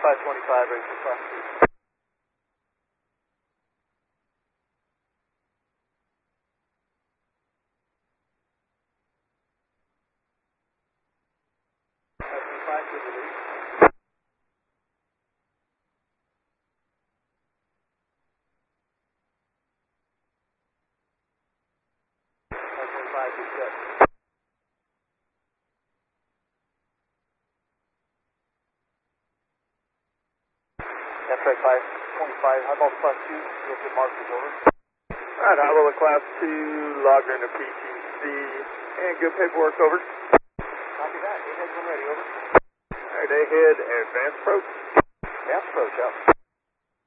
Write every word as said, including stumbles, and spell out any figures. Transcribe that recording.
five twenty-five, ready for class two. five twenty-five, good release. five twenty-five, good set. Amtrak five twenty-five, high ball class two, real good markers, over. Alright, high ball class two, logged into P T C, and good paperwork, over. Copy that, ahead when ready, over. Alright, ahead, advance approach. Advance approach, out.